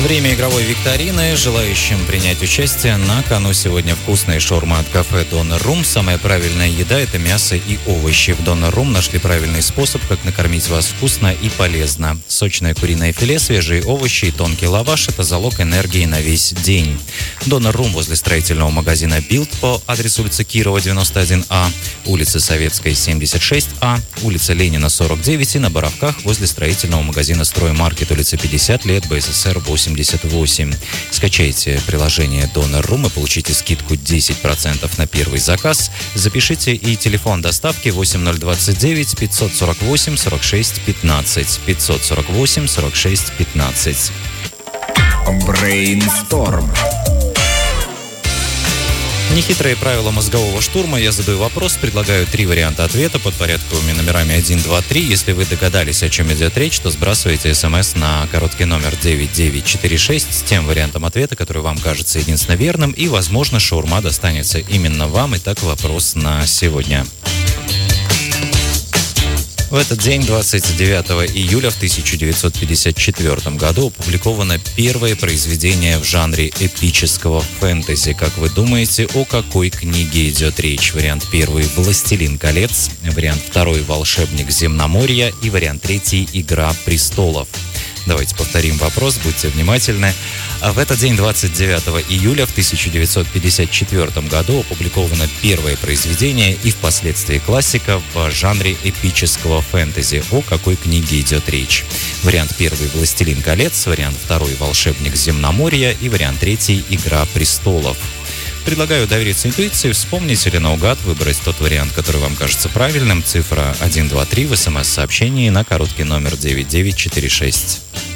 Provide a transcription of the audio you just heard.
Время игровой викторины. Желающим принять участие на кону сегодня вкусная шаурма от кафе Донер Рум. Самая правильная еда – это мясо и овощи. В Донер Рум нашли правильный способ, как накормить вас вкусно и полезно. Сочное куриное филе, свежие овощи и тонкий лаваш – это залог энергии на весь день. Донер Рум возле строительного магазина Билд по адресу улица Кирова, 91А, улица Советская, 76А, улица Ленина, 49 и на Боровках возле строительного магазина Строймаркет, улица 50 лет, БССР, 88. Скачайте приложение Донер Рум и получите скидку 10% на первый заказ. Запишите и телефон доставки 8029 548 46 15. 548 46 15. Брейнсторм. Нехитрые правила мозгового штурма. Я задаю вопрос, предлагаю 3 варианта ответа под порядковыми номерами 1, 2, 3. Если вы догадались, о чем идет речь, то сбрасывайте смс на короткий номер 9946 с тем вариантом ответа, который вам кажется единственно верным. И, возможно, шаурма достанется именно вам. Итак, вопрос на сегодня. В этот день, 29 июля в 1954 году, опубликовано первое произведение в жанре эпического фэнтези. Как вы думаете, о какой книге идет речь? Вариант первый – «Властелин колец», вариант второй – «Волшебник земноморья» и вариант третий – «Игра престолов». Давайте повторим вопрос, будьте внимательны. В этот день, 29 июля в 1954 году, опубликовано первое произведение и впоследствии классика в жанре эпического фэнтези. О какой книге идет речь? Вариант первый – «Властелин колец», вариант второй – «Волшебник земноморья» и вариант третий – «Игра престолов». Предлагаю довериться интуиции, вспомнить или наугад выбрать тот вариант, который вам кажется правильным. Цифра 123 в смс-сообщении на короткий номер 9946.